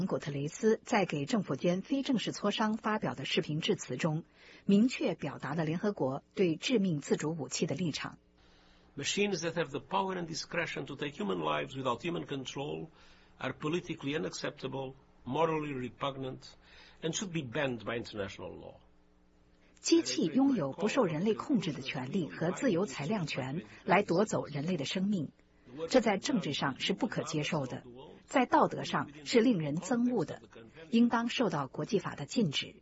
古特雷斯在给政府间非正式磋商发表的视频致辞中，明确表达了联合国对致命自主武器的立场。 Machines that have the power and discretion to take human lives without human control are politically unacceptable, morally repugnant, and should be banned by international law. 机器拥有不受人类控制的权利和自由裁量权来夺走人类的生命，这在政治上是不可接受的，在道德上是令人憎恶的，应当受到国际法的禁止。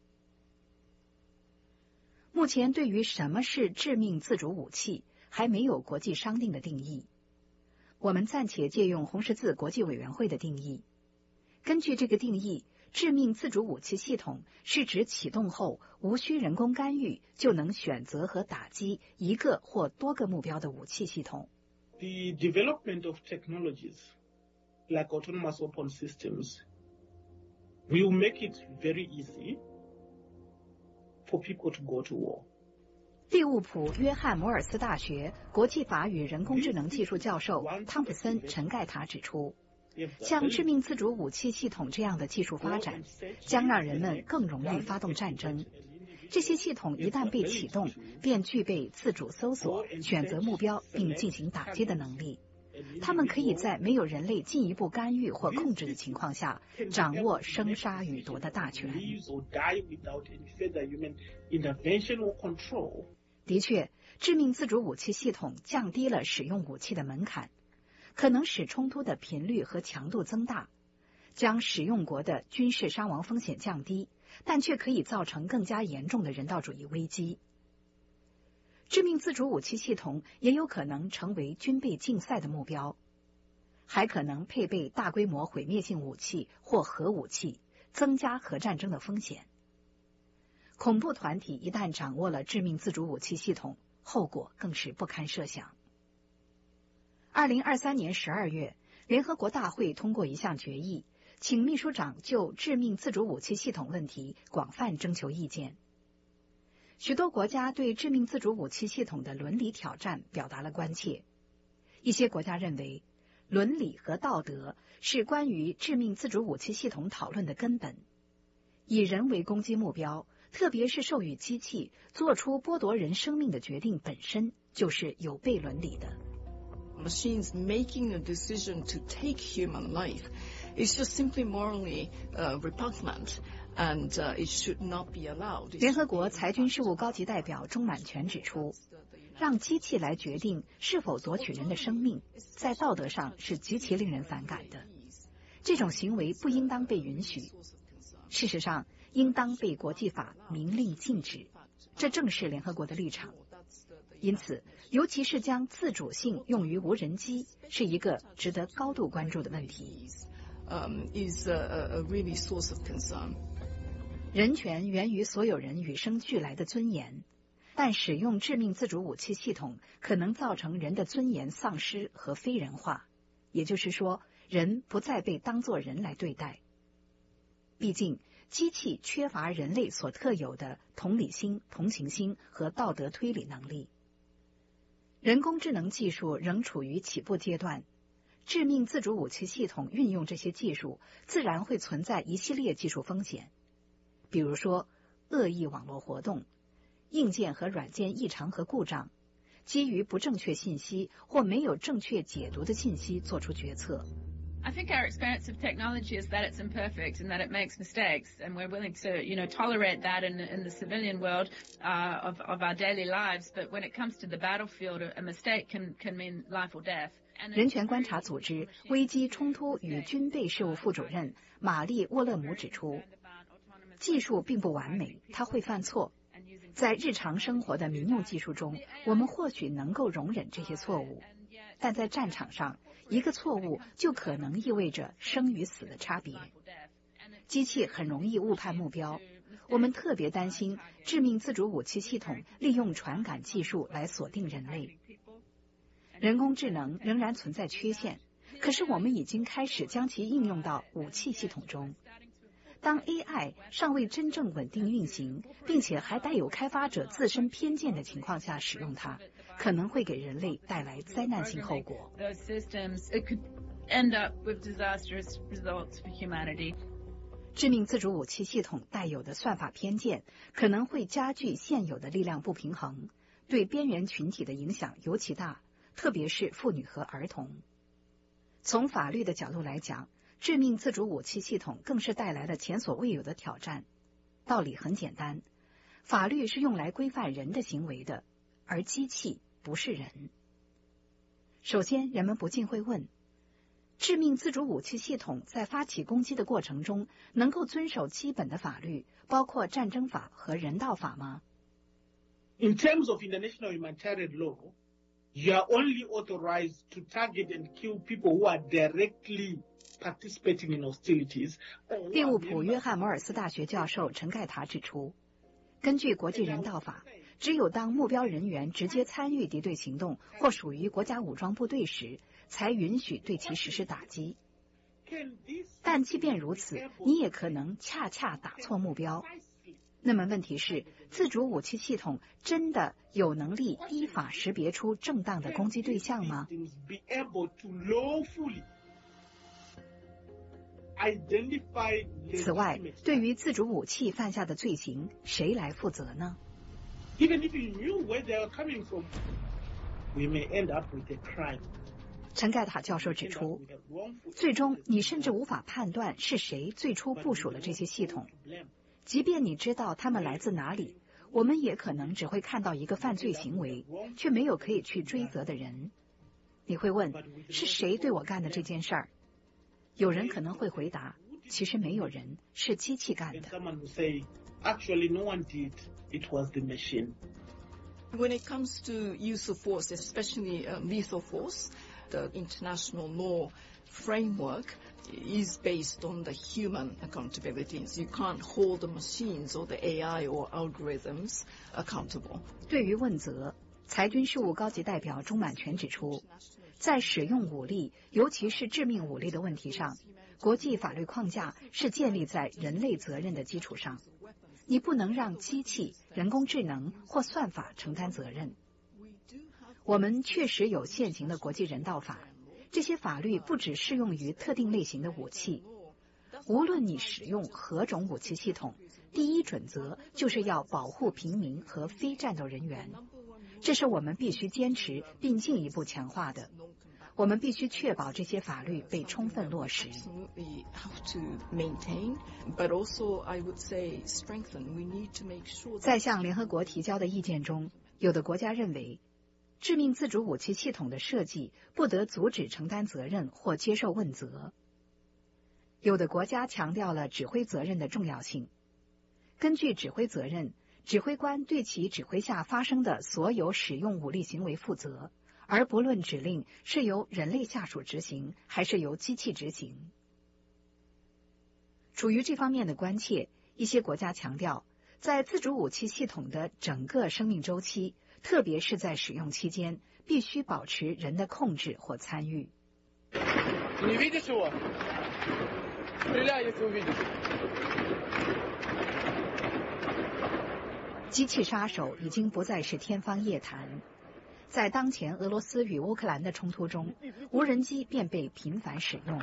目前对于什么是致命自主武器还没有国际商定的定义，我们暂且借用红十字国际委员会的定义。根据这个定义，致命自主武器系统是指启动后无需人工干预就能选择和打击一个或多个目标的武器系统。 The development of technologies like autonomous weapon systems will make it very easy for people to go to war. 利物浦约翰摩尔斯大学国际法与人工智能技术教授汤普森·陈盖塔指出，像致命自主武器系统这样的技术发展将让人们更容易发动战争。这些系统一旦被启动，便具备自主搜索、选择目标并进行打击的能力。他们可以在没有人类进一步干预或控制的情况下，掌握生杀予夺的大权。的确，致命自主武器系统降低了使用武器的门槛，可能使冲突的频率和强度增大，将使用国的军事伤亡风险降低，但却可以造成更加严重的人道主义危机。致命自主武器系统也有可能成为军备竞赛的目标，还可能配备大规模毁灭性武器或核武器，增加核战争的风险。恐怖团体一旦掌握了致命自主武器系统，后果更是不堪设想。2023年12月，联合国大会通过一项决议，请秘书长就致命自主武器系统问题广泛征求意见。许多国家对致命自主武器系统的伦理挑战表达了关切。一些国家认为，伦理和道德是关于致命自主武器系统讨论的根本。以人为攻击目标，特别是授予机器做出剥夺人生命的决定本身就是有悖伦理的。 Machines making a decision to take human life is just simply morally repugnant, and it should not be allowed. 联合国裁军事务高级代表钟满全指出，让机器来决定是否夺取人的生命，在道德上是极其令人反感的。这种行为不应当被允许，事实上，应当被国际法明令禁止。这正是联合国的立场。因此，尤其是将自主性用于无人机，是一个值得高度关注的问题。人权源于所有人与生俱来的尊严，但使用致命自主武器系统可能造成人的尊严丧失和非人化，也就是说，人不再被当作人来对待。毕竟，机器缺乏人类所特有的同理心、同情心和道德推理能力。人工智能技术仍处于起步阶段，致命自主武器系统运用这些技术，自然会存在一系列技术风险，比如说恶意网络活动、硬件和软件异常和故障、基于不正确信息或没有正确解读的信息做出决策。 I think our experience of technology is that it's imperfect and that it makes mistakes, and we're willing to, tolerate that in the civilian world of our daily lives. But when it comes to the battlefield, a mistake can mean life or death. 人权观察组织危机冲突与军备事务副主任玛丽·沃勒姆指出，技术并不完美，它会犯错。在日常生活的民用技术中，我们或许能够容忍这些错误，但在战场上，一个错误就可能意味着生与死的差别。机器很容易误判目标，我们特别担心致命自主武器系统利用传感技术来锁定人类。人工智能仍然存在缺陷，可是我们已经开始将其应用到武器系统中。当 AI 尚未真正稳定运行，并且还带有开发者自身偏见的情况下使用它，可能会给人类带来灾难性后果。 end up with disastrous results for humanity. 致命自主武器系统带有的算法偏见可能会加剧现有的力量不平衡，对边缘群体的影响尤其大，特别是妇女和儿童。从法律的角度来讲，致命自主武器系统更是带来了前所未有的挑战。道理很简单，法律是用来规范人的行为的，而机器不是人。首先，人们不禁会问，致命自主武器系统在发起攻击的过程中能够遵守基本的法律，包括战争法和人道法吗？ In terms of international humanitarian law, you are only authorized to target and kill people who are directly participating in hostilities. 利物浦约翰摩尔斯大学教授陈盖塔指出，根据国际人道法，只有当目标人员直接参与敌对行动或属于国家武装部队时，才允许对其实施打击。但即便如此，你也可能恰恰打错目标。那么问题是，自主武器系统真的有能力依法识别出正当的攻击对象吗？此外，对于自主武器犯下的罪行，谁来负责呢？ Even if you knew where they are coming from, we may end up with a crime. 陈盖塔教授指出，最终你甚至无法判断是谁最初部署了这些系统。即便你知道他们来自哪里，我们也可能只会看到一个犯罪行为，却没有可以去追责的人。你会问，是谁对我干的这件事儿？有人可能会回答，其实没有人，是机器干的。 Actually, no one did. It was the machine. When it comes to use of force, especially lethal force, the international law framework is based on the human accountabilities. You can't hold the machines or the AI or algorithms accountable. 对于问责，裁军事务高级代表钟满全指出，在使用武力，尤其是致命武力的问题上，国际法律框架是建立在人类责任的基础上。你不能让机器、人工智能或算法承担责任。我们确实有现行的国际人道法，这些法律不只适用于特定类型的武器。无论你使用何种武器系统，第一准则就是要保护平民和非战斗人员。这是我们必须坚持并进一步强化的。我们必须确保这些法律被充分落实。在向联合国提交的意见中，有的国家认为，致命自主武器系统的设计不得阻止承担责任或接受问责。有的国家强调了指挥责任的重要性。根据指挥责任，指挥官对其指挥下发生的所有使用武力行为负责。而不论指令是由人类下属执行还是由机器执行。处于这方面的关切，一些国家强调，在自主武器系统的整个生命周期，特别是在使用期间，必须保持人的控制或参与。机器杀手已经不再是天方夜谭。在当前俄罗斯与乌克兰的冲突中，无人机便被频繁使用。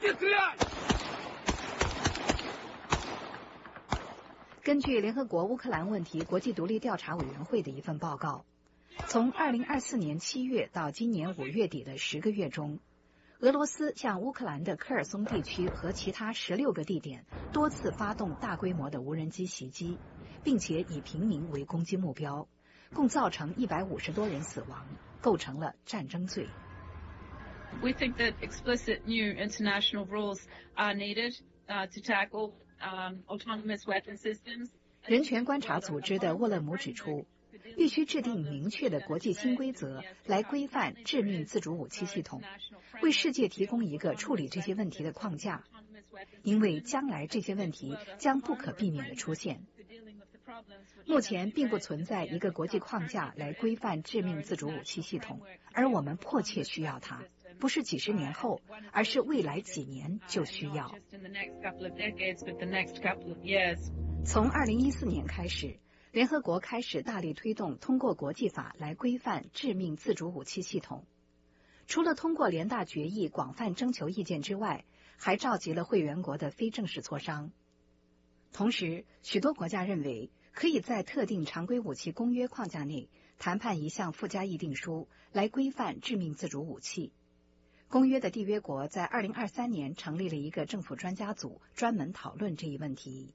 根据联合国乌克兰问题国际独立调查委员会的一份报告，从2024年7月到今年5月底的10个月中，俄罗斯向乌克兰的科尔松地区和其他16个地点多次发动大规模的无人机袭击，并且以平民为攻击目标。共造成150多人死亡，构成了战争罪。 We think that explicit new international rules are needed to tackle autonomous weapon systems. 人权观察组织的沃勒姆指出，必须制定明确的国际新规则来规范致命自主武器系统，为世界提供一个处理这些问题的框架，因为将来这些问题将不可避免地出现。目前并不存在一个国际框架来规范致命自主武器系统，而我们迫切需要它，不是几十年后，而是未来几年就需要。从2014年开始，联合国开始大力推动通过国际法来规范致命自主武器系统。 除了通过联大决议广泛征求意见之外，还召集了会员国的非正式磋商。同时，许多国家认为可以在特定常规武器公约框架内谈判一项附加议定书来规范致命自主武器。公约的缔约国在2023年成立了一个政府专家组，专门讨论这一问题。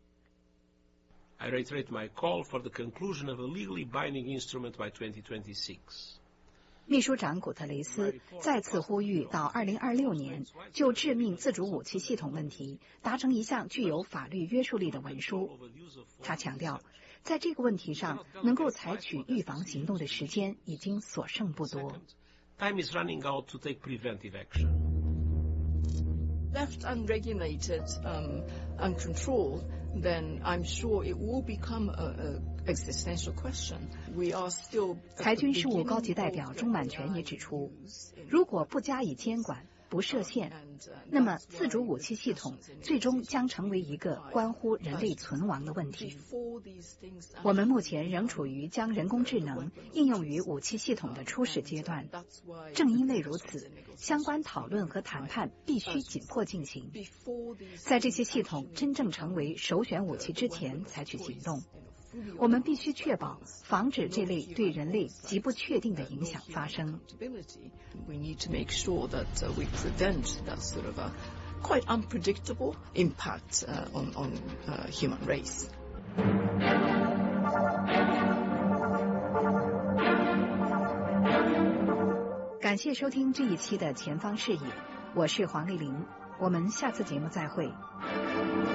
I reiterate my call for the conclusion of a legally binding instrument by 2026. 秘书长古特雷斯再次呼吁到2026年就致命自主武器系统问题达成一项具有法律约束力的文书。他强调，在这个问题上能够采取预防行动的时间已经所剩不多。 Time is running out to take preventive action. Left unregulated, uncontrolled, then I'm sure it will become an existential question. We are still. 裁军事务高级代表钟满全也指出，如果不加以监管，不设限，那么自主武器系统最终将成为一个关乎人类存亡的问题。我们目前仍处于将人工智能应用于武器系统的初始阶段，正因为如此，相关讨论和谈判必须紧迫进行，在这些系统真正成为首选武器之前采取行动。我们必须确保防止这类对人类极不确定的影响发生。 We need to make sure that we prevent that sort of quite unpredictable impact on human race. 感谢收听这一期的前方视野，我是黄丽玲，我们下次节目再会。